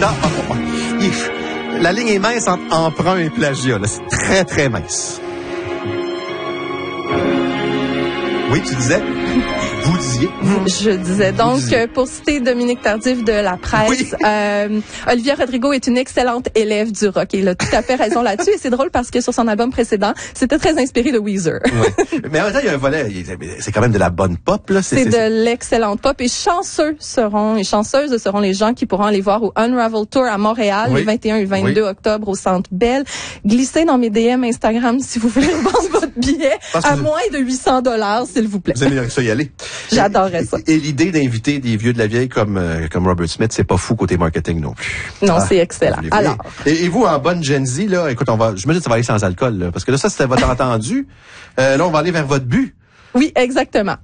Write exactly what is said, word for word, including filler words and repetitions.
dans... La ligne est mince entre emprunt et plagiat. Là. C'est très, très mince. Oui, tu disais? Vous disiez? Je disais donc, disiez. pour citer Dominique Tardif de La Presse, Oui. euh, Olivia Rodrigo est une excellente élève du rock. Et il a tout à fait raison là-dessus. Et c'est drôle parce que sur son album précédent, c'était très inspiré de Weezer. Oui. Mais en même temps, il y a un volet, c'est quand même de la bonne pop, là. C'est de l'excellente pop. Et chanceux seront, et chanceuses seront les gens qui pourront aller voir au Unravel Tour à Montréal, oui. les vingt et un et vingt-deux oui. octobre au Centre Bell. Glissez dans mes D M Instagram si vous voulez vendre votre billet Parce à que moins de huit cents dollars, s'il vous plaît. Vous aimeriez ça y aller? J'adorerais ça. Et, et l'idée d'inviter des vieux de la vieille comme euh, comme Robert Smith, c'est pas fou côté marketing non plus. Non, Ah, c'est excellent. Alors. Et, et vous, en bonne Gen Z, là, écoute, on va, je me dis que ça va aller sans alcool, là, parce que là, ça, c'était votre entendu. Euh, là, on va aller vers votre but. Oui, exactement.